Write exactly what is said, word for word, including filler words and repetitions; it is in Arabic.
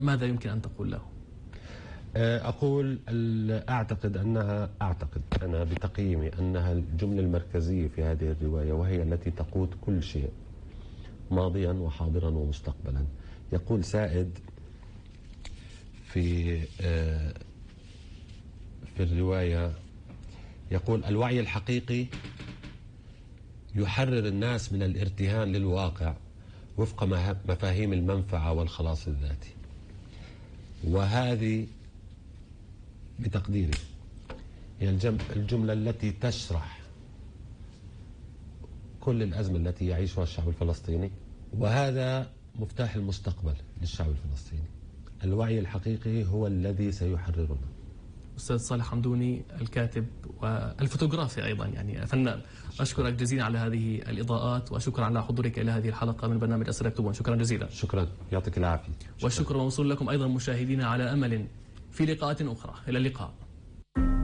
ماذا يمكن أن تقول له؟ أقول أعتقد أنها أعتقد أنا بتقييمي أنها الجملة المركزية في هذه الرواية، وهي التي تقود كل شيء ماضيا وحاضرا ومستقبلا. يقول سائد في في الرواية، يقول: الوعي الحقيقي يحرر الناس من الارتهان للواقع وفق مفاهيم المنفعة والخلاص الذاتي. وهذه بتقديري هي الجملة التي تشرح كل الأزمة التي يعيشها الشعب الفلسطيني، وهذا مفتاح المستقبل للشعب الفلسطيني. الوعي الحقيقي هو الذي سيحررنا. أستاذ صالح حمدوني، الكاتب والفوتوغرافي أيضا، يعني فنان، أشكرك جزيلا على هذه الإضاءات، وشكرا على حضورك إلى هذه الحلقة من برنامج أسئلة يكتبون. شكرا جزيلا. شكرا، يعطيك العافية. والشكر موصول لكم أيضا مشاهدينا، على أمل في لقاءات أخرى. إلى اللقاء.